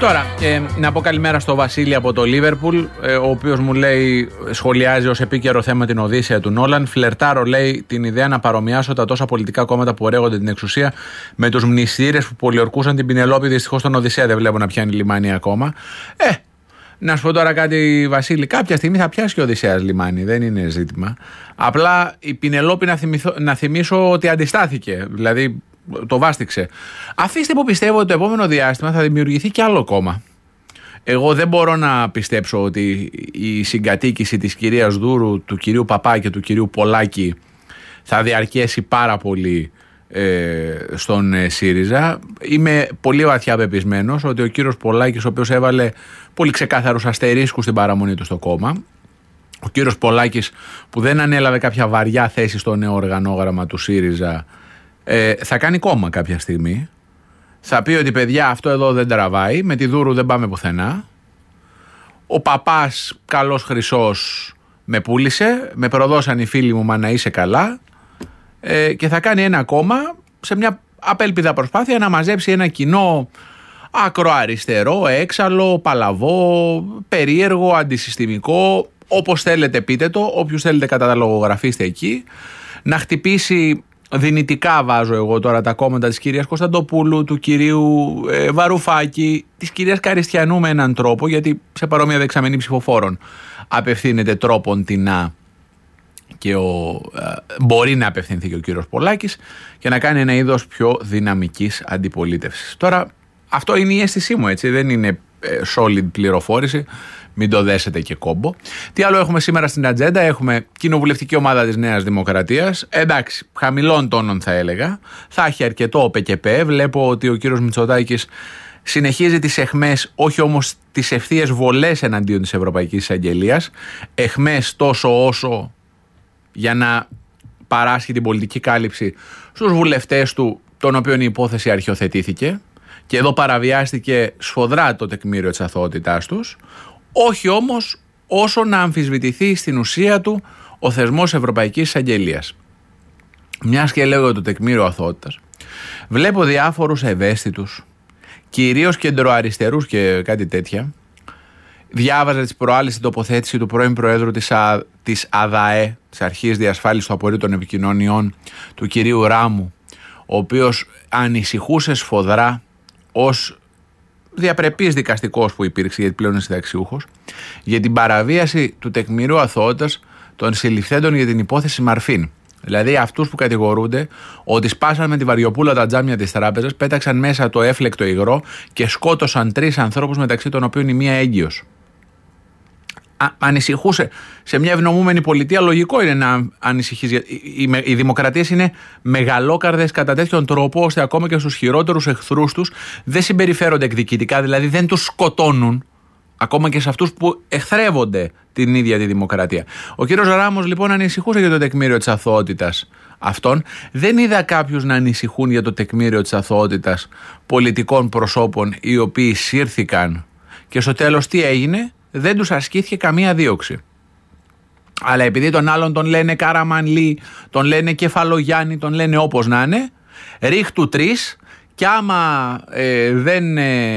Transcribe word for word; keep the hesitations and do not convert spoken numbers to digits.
Τώρα, ε, να πω καλημέρα στο Βασίλη από το Λίβερπουλ, ε, ο οποίος μου λέει, σχολιάζει ως επίκαιρο θέμα την Οδύσσεια του Νόλαν. Φλερτάρω, λέει, την ιδέα να παρομοιάσω τα τόσα πολιτικά κόμματα που ορέγονται την εξουσία με τους μνηστήρες που πολιορκούσαν την Πινελόπη. Δυστυχώς στον Οδυσσέα δεν βλέπω να πιάνει λιμάνι ακόμα. Ε, να σου πω τώρα κάτι, Βασίλη. Κάποια στιγμή θα πιάσει και ο Οδυσσέας λιμάνι, δεν είναι ζήτημα. Απλά η Πινελόπη, να, θυμηθώ, να θυμίσω ότι αντιστάθηκε. Δηλαδή, το βάστηξε. Αφήστε που πιστεύω ότι το επόμενο διάστημα θα δημιουργηθεί κι άλλο κόμμα. Εγώ δεν μπορώ να πιστέψω ότι η συγκατοίκηση της κυρίας Δούρου, του κυρίου Παπά και του κυρίου Πολάκη θα διαρκέσει πάρα πολύ ε, στον ε, ΣΥΡΙΖΑ. Είμαι πολύ βαθιά πεπισμένος ότι ο κύριος Πολάκης, ο οποίος έβαλε πολύ ξεκάθαρους αστερίσκους στην παραμονή του στο κόμμα, ο κύριος Πολάκης που δεν ανέλαβε κάποια βαριά θέση στο νέο οργανόγραμμα του ΣΥΡΙΖΑ, Ε, θα κάνει κόμμα κάποια στιγμή. Θα πει ότι παιδιά αυτό εδώ δεν τραβάει, με τη Δούρου δεν πάμε πουθενά. Ο Παπάς καλός χρυσός με πούλησε, με προδώσαν οι φίλοι μου, μα να είσαι καλά, ε, και θα κάνει ένα κόμμα σε μια απέλπιδα προσπάθεια να μαζέψει ένα κοινό ακροαριστερό, έξαλλο, παλαβό, περίεργο, αντισυστημικό, όπως θέλετε πείτε το, όποιους θέλετε καταλογογραφήστε εκεί, να χτυπήσει δυνητικά, βάζω εγώ τώρα, τα κόμματα της κυρίας Κωνσταντοπούλου, του κυρίου ε, Βαρουφάκη, της κυρίας Καριστιανού με έναν τρόπο, γιατί σε παρόμοια δεξαμενή ψηφοφόρων απευθύνεται τρόπον τεινά και ο, ε, μπορεί να απευθυνθεί και ο κύριος Πολάκης και να κάνει ένα είδος πιο δυναμικής αντιπολίτευσης. Τώρα, αυτό είναι η αίσθησή μου, έτσι, δεν είναι ε, solid πληροφόρηση. Μην το δέσετε και κόμπο. Τι άλλο έχουμε σήμερα στην ατζέντα? Έχουμε κοινοβουλευτική ομάδα της Νέας Δημοκρατίας. Εντάξει, χαμηλών τόνων θα έλεγα. Θα έχει αρκετό ΠΚΠ. Βλέπω ότι ο κύριος Μητσοτάκης συνεχίζει τις εχμές, όχι όμως τις ευθείες βολές εναντίον της Ευρωπαϊκής Εισαγγελίας. Εχμές τόσο όσο για να παράσχει την πολιτική κάλυψη στους βουλευτές του, των οποίων η υπόθεση αρχιοθετήθηκε. Και εδώ παραβιάστηκε σφοδρά το τεκμήριο της αθωότητάς τους. Όχι όμως όσο να αμφισβητηθεί στην ουσία του ο θεσμός Ευρωπαϊκής Εισαγγελίας. Μιας και λέω το τεκμήριο αθωότητας, βλέπω διάφορους ευαίσθητους, κυρίως κεντροαριστερούς και κάτι τέτοια. Διάβαζα τις προάλλες την τοποθέτηση του πρώην Προέδρου της, Α, της ΑΔΑΕ, της Αρχής Διασφάλισης του Απορρίτων Επικοινωνιών, του κυρίου Ράμου, ο οποίος ανησυχούσε σφοδρά ως διαπρεπής δικαστικός που υπήρξε, γιατί πλέον είναι συνταξιούχος, για την παραβίαση του τεκμηρίου αθωότητας των συλληφθέντων για την υπόθεση Μαρφίν. Δηλαδή αυτούς που κατηγορούνται ότι σπάσαν με τη βαριοπούλα τα τζάμια της τράπεζας, πέταξαν μέσα το έφλεκτο υγρό και σκότωσαν τρεις ανθρώπους, μεταξύ των οποίων η μία έγκυος. Α, ανησυχούσε σε μια ευνομούμενη πολιτεία, λογικό είναι να ανησυχείς. Οι, οι, οι δημοκρατίες είναι μεγαλόκαρδες κατά τέτοιον τρόπο, ώστε ακόμα και στους χειρότερους εχθρούς τους δεν συμπεριφέρονται εκδικητικά, δηλαδή δεν τους σκοτώνουν, ακόμα και σε αυτούς που εχθρεύονται την ίδια τη δημοκρατία. Ο κύριος Ράμος λοιπόν ανησυχούσε για το τεκμήριο της αθωότητας αυτών. Δεν είδα κάποιους να ανησυχούν για το τεκμήριο της αθωότητας πολιτικών προσώπων οι οποίοι σύρθηκαν και στο τέλος τι έγινε? Δεν τους ασκήθηκε καμία δίωξη. Αλλά επειδή τον άλλον τον λένε Καραμανλή, τον λένε Κεφαλογιάννη, τον λένε όπως να είναι, ρίχτου τρεις, και άμα ε, δεν... Ε,